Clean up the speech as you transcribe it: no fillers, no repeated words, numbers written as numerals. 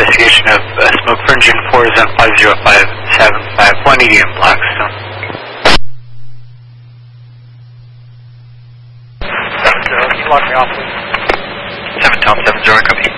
investigation of smoke for engine 4 is on 50575 180 in Blackstone. 7-0, can you lock me off, please? 7 Tom 7 0, copy.